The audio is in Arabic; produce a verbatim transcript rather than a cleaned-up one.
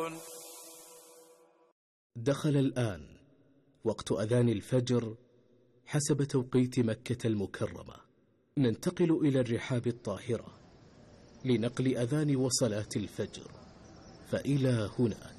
دخل الآن وقت أذان الفجر حسب توقيت مكة المكرمة. ننتقل إلى الرحاب الطاهرة لنقل أذان وصلاة الفجر، فإلى هناك.